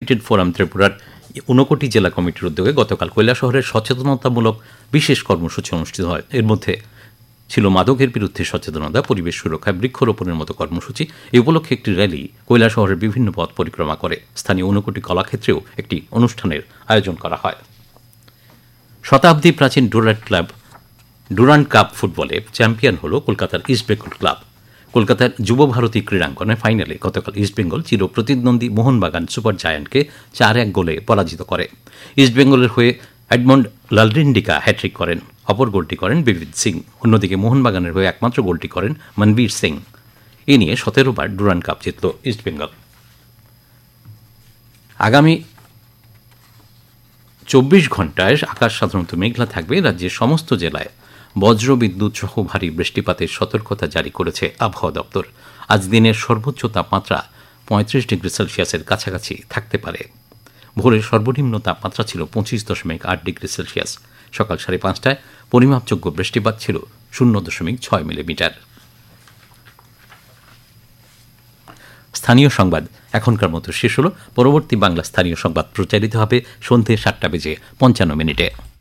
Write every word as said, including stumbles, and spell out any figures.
Limited forum ত্রিপুরার ঊনকোটি জেলা কমিটির উদ্যোগে গতকাল কৈলাসহরের সচেতনতামূলক বিশেষ কর্মসূচি অনুষ্ঠিত হয়। এর মধ্যে ছিল মাদকের বিরুদ্ধে সচেতনতা, পরিবেশ সুরক্ষা, বৃক্ষরোপণের মতো কর্মসূচি। এই উপলক্ষে একটি র্যালি কৈলাসহরের বিভিন্ন পথ পরিক্রমা করে। স্থানীয় ঊনকোটি কলাক্ষেত্রেও একটি অনুষ্ঠানের আয়োজন করা হয়। শতাব্দী প্রাচীন ডুরান্ট ক্লাব ডুরান্ট কাপ ফুটবলে চ্যাম্পিয়ন হল কলকাতার ইস্টবেঙ্গল ক্লাব। কলকাতার যুব ভারতী ক্রীড়াঙ্গনে ফাইনালে গতকাল ইস্টবেঙ্গল চির প্রতিদ্বন্দ্বী মোহনবাগান সুপার জায়ান্টকে চার এক গোলে পরাজিত করে। ইস্টবেঙ্গলের হয়ে এডমন্ড লালরিন্ডিকা হ্যাট্রিক করেন, অপর গোলটি করেন বিবিদ সিং। অন্যদিকে মোহনবাগানের হয়ে একমাত্র গোলটি করেন মনবীর সিং। এ নিয়ে সতেরো বার ডুরান্ট কাপ জিতল ইস্টবেঙ্গল। আগামী চব্বিশ ঘন্টায় আকাশ সাধারণত মেঘলা থাকবে। রাজ্যের সমস্ত জেলায় বজ্র বিদ্যুৎ সহ ভারী বৃষ্টিপাতের সতর্কতা জারি করেছে আবহাওয়া দপ্তর। আজ দিনের সর্বোচ্চ তাপমাত্রা পঁয়ত্রিশ ডিগ্রি সেলসিয়াসের কাছাকাছি থাকতে পারে। ভোরের সর্বনিম্ন তাপমাত্রা ছিল পঁচিশ দশমিক আট ডিগ্রি সেলসিয়াস। সকাল সাড়ে পাঁচটায় পরিমাপযোগ্য বৃষ্টিপাত ছিল শূন্য দশমিক ছয় মিলিমিটার। স্থানীয় সংবাদ এখনকার মতো শেষ হল। পরবর্তী বাংলা স্থানীয় সংবাদ প্রচারিত হবে সন্ধ্যে সাতটা বেজে পঞ্চান্ন মিনিটে।